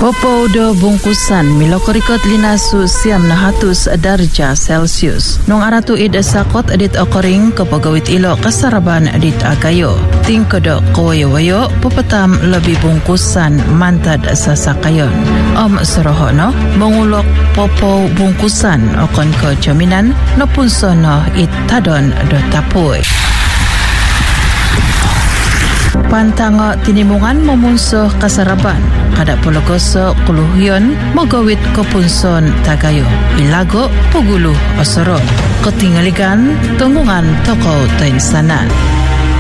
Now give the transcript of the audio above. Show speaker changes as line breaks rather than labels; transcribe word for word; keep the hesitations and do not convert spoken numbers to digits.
Popo do bungkusan milokorikot linasu siam na hatus darja Celsius. Nung aratu id sakot edit okoring kepagawit ilo kasaraban edit agayo. Ting kodok kawayo-wayo pepetam lebih bungkusan mantad sasakayon. Om Sorohono mengulok popo bungkusan okon ke jaminan nopun sono it tadon do tapuy. Pantango tinimungan memunsuh kasaraban kada pologoso kuluhyon magawit kepunson tagayo ilago puguluh osoro ketinggalikan tunggungan toko tainsanan.